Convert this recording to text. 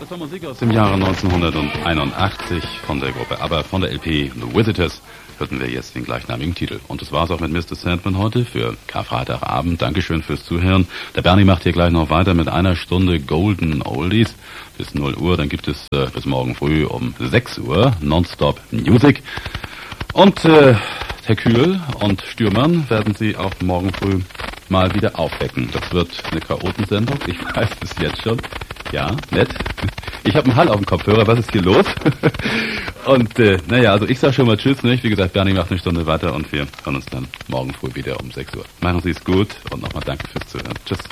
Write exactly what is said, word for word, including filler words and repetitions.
Das war Musik aus dem Jahre neunzehnhunderteinundachtzig von der Gruppe ABBA, von der L P The Visitors. Hörten wir jetzt den gleichnamigen Titel. Und das war's auch mit Mister Sandman heute für Karfreitagabend. Dankeschön fürs Zuhören. Der Bernie macht hier gleich noch weiter mit einer Stunde Golden Oldies bis null Uhr. Dann gibt es äh, bis morgen früh um sechs Uhr Nonstop Music. Und äh, Herr Kühl und Stürmann werden Sie auch morgen früh mal wieder aufwecken. Das wird eine Chaotensendung. Ich weiß es jetzt schon. Ja, nett. Ich habe einen Hall auf dem Kopfhörer. Was ist hier los? Und äh, naja, also ich sage schon mal Tschüss, nicht? Wie gesagt, Bernie macht eine Stunde weiter und wir hören uns dann morgen früh wieder um sechs Uhr. Machen Sie es gut und nochmal danke fürs Zuhören. Tschüss.